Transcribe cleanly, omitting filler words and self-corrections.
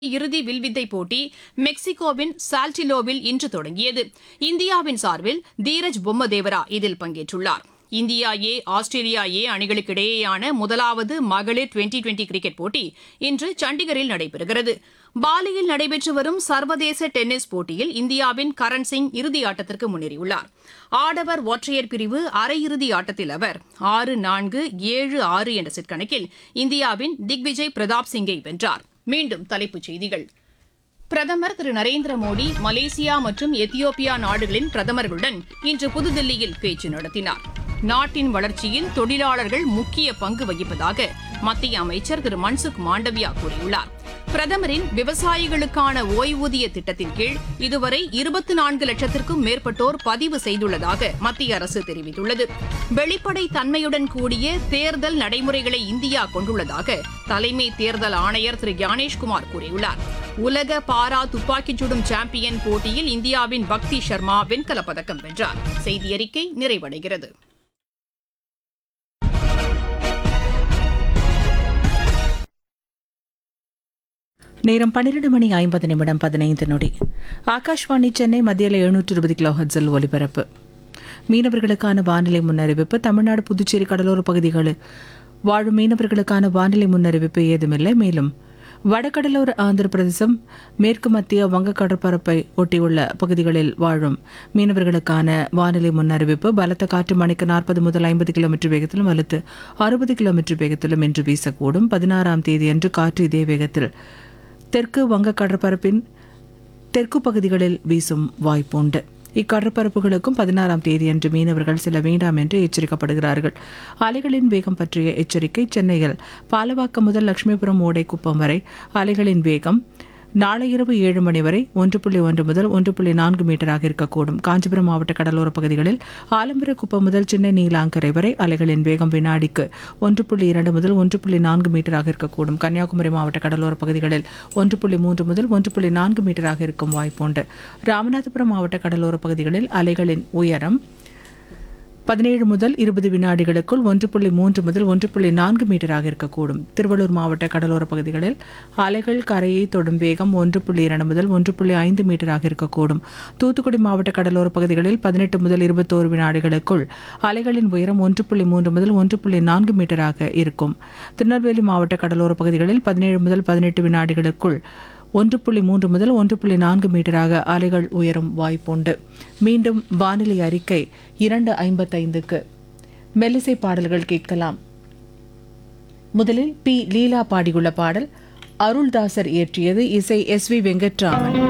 இறுதி வில்வித்தை போட்டி மெக்சிகோவின் சால்டிலோவில் இன்று தொடங்கியது. இந்தியாவின் சார்பில் தீரஜ் பொம்மதேவரா இதில் பங்கேற்றுள்ளார். இந்தியா ஏ ஆஸ்திரேலியா ஏ அணிகளுக்கு இடையேயான முதலாவது மகளிர் டுவெண்டி கிரிக்கெட் போட்டி இன்று சண்டிகரில் நடைபெறுகிறது. பாலியில் நடைபெற்று வரும் சர்வதேச டென்னிஸ் போட்டியில் இந்தியாவின் கரண் சிங் இறுதியாட்டத்திற்கு முன்னேறியுள்ளார். ஆடவர் ஒற்றையர் பிரிவு அரையிறுதி ஆட்டத்தில் அவர் 6-4, 7-6 என்ற செட் கணக்கில் இந்தியாவின் திக்விஜய் பிரதாப் சிங்கை வென்றார். மீண்டும் தலைப்புச் செய்திகள். பிரதமர் திரு நரேந்திர மோடி மலேசியா மற்றும் எத்தியோப்பியா நாடுகளின் பிரதமர்களுடன் இன்று புதுதில்லியில் பேச்சு நடத்தினார். நாட்டின் வளர்ச்சியில் தொழிலாளர்கள் முக்கிய பங்கு வகிப்பதாக மத்திய அமைச்சர் திரு மன்சுக் மாண்டவியா கூறியுள்ளார். பிரதமரின் விவசாயிகளுக்கான ஓய்வூதிய திட்டத்தின் கீழ் இதுவரை 24 லட்சத்திற்கும் மேற்பட்டோர் பதிவு செய்துள்ளதாக மத்திய அரசு தெரிவித்துள்ளது. வெளிப்படை தன்மையுடன் கூடிய தேர்தல் நடைமுறைகளை இந்தியா கொண்டுள்ளதாக தலைமை தேர்தல் ஆணையர் திரு ஞானேஷ்குமார் கூறியுள்ளார். உலக பாரா துப்பாக்கிச் சுடும் சாம்பியன் போட்டியில் இந்தியாவின் பக்தி சர்மா வெண்கலப் பதக்கம் வென்றார். செய்தியறிக்கை நிறைவடைகிறது. நேரம் 12:50 ஆகாஷ்வாணி சென்னை மத்தியில் 720 கிலோஹெர்ட்ஸில் ஒலிபரப்பு. மீனவர்களுக்கான வானிலை முன்னறிவிப்பு. தமிழ்நாடு புதுச்சேரி கடலோர பகுதிகளில் வாழும் மீனவர்களுக்கான வானிலை முன்னறிவிப்பு ஏதுமில்லை. மேலும் வடகடலோர ஆந்திர பிரதேசம், மேற்கு மத்திய வங்க கடற்பரப்பை ஒட்டியுள்ள பகுதிகளில் வாழும் மீனவர்களுக்கான வானிலை முன்னறிவிப்பு. பலத்த காற்று மணிக்கு 40 முதல் 50 கிலோமீட்டர் வேகத்திலும் வலுத்து 60 கிலோமீட்டர் வேகத்திலும் இன்று வீசக்கூடும். 16ஆம் தேதியன்று காற்று இதே வேகத்தில் தெற்கு வங்க கடற்பரப்பின் தெற்கு பகுதிகளில் வீசும் வாய்ப்புண்டு. இக்கடற்பரப்புகளுக்கும் 16ஆம் தேதியன்று மீனவர்கள் செல்ல வேண்டாம் என்று எச்சரிக்கப்படுகிறார்கள். அலைகளின் வேகம் பற்றிய எச்சரிக்கை. சென்னையில் பாலவாக்கம் முதல் லட்சுமிபுரம் ஓடைக்குப்பம் வரை அலைகளின் வேகம் நாளை இரவு 7 மணி வரை 1.1 முதல் 1.4 மீட்டராக இருக்கக்கூடும். காஞ்சிபுரம் மாவட்ட கடலோர பகுதிகளில் ஆலம்பரக்குப்பம் முதல் சென்னை நீலாங்கரை வரை அலைகளின் வேகம் வினாடிக்கு 1.2 முதல் 1.4 மீட்டராக இருக்கக்கூடும். கன்னியாகுமரி மாவட்ட கடலோர பகுதிகளில் 1.3 முதல் 1.4 மீட்டராக இருக்கும் வாய்ப்புண்டு. ராமநாதபுரம் மாவட்ட கடலோர பகுதிகளில் அலைகளின் உயரம் 17 முதல் 20 வினாடிகளுக்குள் 1.3 முதல் 1.4 மீட்டராக இருக்கக்கூடும். திருவள்ளூர் மாவட்ட கடலோர பகுதிகளில் அலைகள் கரையை தொடும் வேகம் 1.2 முதல் 1.5 மீட்டராக இருக்கக்கூடும். தூத்துக்குடி மாவட்ட கடலோர பகுதிகளில் 18 முதல் 21 வினாடிகளுக்குள் அலைகளின் உயரம் 1.3 முதல் 1.4 மீட்டராக இருக்கும். திருநெல்வேலி மாவட்ட கடலோர பகுதிகளில் 17 முதல் 18 வினாடிகளுக்குள் 1.3 முதல் 1.4 மீட்டராக அலைகள் உயரும் வாய்ப்புண்டு. மீண்டும் வானிலை அறிக்கை 2:55. மெல்லிசை பாடல்கள் கேட்கலாம். முதலில் பி. லீலா பாடியுள்ள பாடல் அருள்தாசர் இயற்றியது. இசை எஸ். வி. வெங்கட்ராமன்.